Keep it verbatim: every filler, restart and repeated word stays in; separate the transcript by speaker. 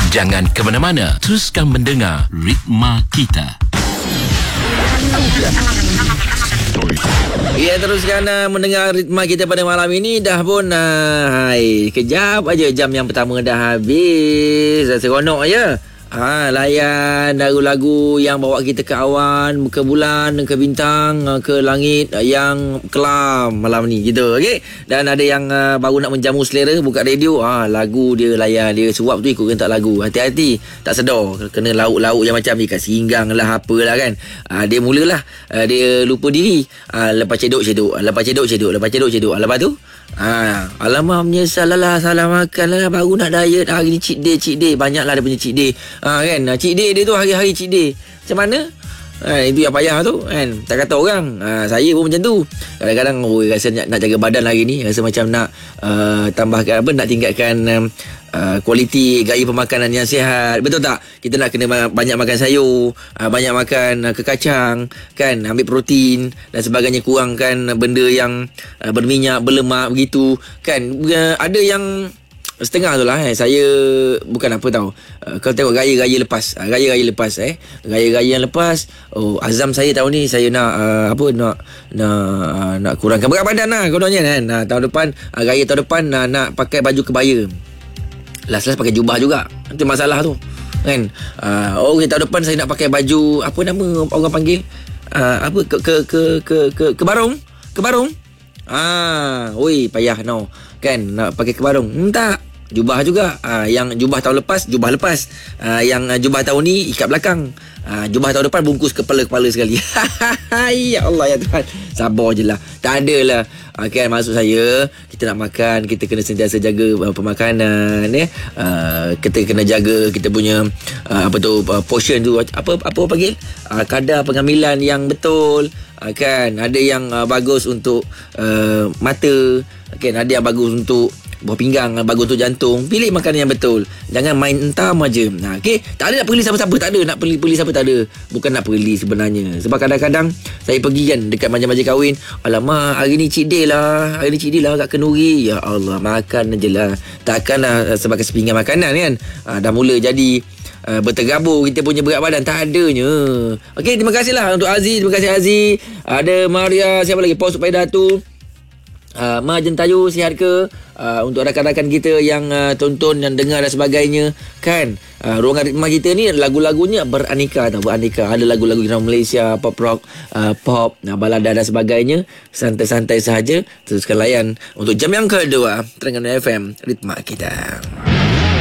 Speaker 1: Jangan ke mana-mana, teruskan mendengar Ritma Kita.
Speaker 2: Ya, teruskan uh, mendengar Ritma Kita pada malam ini. Dah pun uh, hai, kejap aja jam yang pertama dah habis. Seronok je. Ha, layan lagu-lagu yang bawa kita ke awan, ke bulan, ke bintang, ke langit yang kelam malam ni gitu. Okey. Dan ada yang uh, baru nak menjamu selera, buka radio, ah ha, lagu dia layan, dia suap tu ikut rentak lagu. Hati-hati tak sedar kena lauk-lauk yang macam ikan singgang lah apalah kan. Ha, dia mulalah uh, dia lupa diri. Ha, lepas cedok-cedok, lepas cedok-cedok, lepas cedok-cedok. Lepas tu Ha, alamak menyesal lah, salah makan lah, baru nak diet, hari ni cheat day, cheat day, banyak lah dia punya cheat day. Ha, kan, cheat day dia tu hari-hari cheat day. Macam mana? Ha, itu yang payah tu kan. Tak kata orang. Ha, saya pun macam tu. Kadang-kadang oh, rasa nak, nak jaga badan hari ni, rasa macam nak uh, tambahkan apa, nak tingkatkan um, uh, kualiti gaya pemakanan yang sihat. Betul tak? Kita nak kena banyak makan sayur, uh, banyak makan uh, kekacang kan, ambil protein dan sebagainya, kurangkan benda yang uh, berminyak, berlemak begitu kan. Uh, ada yang setengah tu lah eh. Saya bukan apa tahu. Uh, kalau tengok gaya-gaya lepas, uh, gaya-gaya lepas eh, gaya-gaya yang lepas. Oh, azam saya tahun ni saya nak uh, apa nak nak uh, nak kurangkan berat badan lah kononnya kan. Uh, tahun depan uh, gaya tahun depan uh, nak pakai baju kebaya. Last-last pakai jubah juga. Itu masalah tu kan. Uh, oh, okay, tahun depan saya nak pakai baju apa nama orang panggil? Uh, apa ke ke ke ke ke kebarung? Kebarung? Ah, oi payah no. Kan nak pakai kebarung. Hmm, tak. Jubah juga. Ah, yang jubah tahun lepas, jubah lepas. Ah, yang uh, jubah tahun ni ikat belakang. Ah, jubah tahun depan bungkus kepala-kepala sekali. Ya Allah ya Tuhan. Sabar je lah. Tak adalah. Ah, kan maksud saya, kita nak makan, kita kena sentiasa jaga uh, pemakanan ya. Uh, kita kena jaga kita punya uh, apa tu uh, portion tu, apa apa panggil? Uh, kadar pengambilan yang betul. Uh, kan ada yang uh, bagus untuk uh, mata, kan ada yang bagus untuk buah pinggang, bagus untuk jantung. Pilih makanan yang betul. Jangan main entam aja. Nah, okey, tak ada nak perli siapa-siapa, tak ada nak perli-perli siapa, tak ada. Bukan nak perli sebenarnya. Sebab kadang-kadang saya pergi kan dekat majlis-majlis kahwin, alamak hari ni cheat day lah, hari ni cheat day lah kat kenduri. Ya Allah, makan je lah. Takkanlah sebagai sepinggan makanan kan. Ha, dah mula jadi Uh, bertergabur kita punya berat badan. Tak adanya. Okey, terima kasihlah untuk Aziz. Terima kasih Aziz. Ada Maria, siapa lagi? Pos supaya Datu. Uh, Ma Jentayu, sihat ke? Uh, untuk rakan-rakan kita yang uh, tonton dan dengar dan sebagainya kan. Uh, ruangan ritma kita ni lagu-lagunya beraneka tau, beraneka. Ada lagu-lagu drama Malaysia, pop rock, uh, pop, uh, balada dan sebagainya. Santai-santai sahaja. Teruskan layan untuk jam yang kedua Terengganu F M Ritma Kita.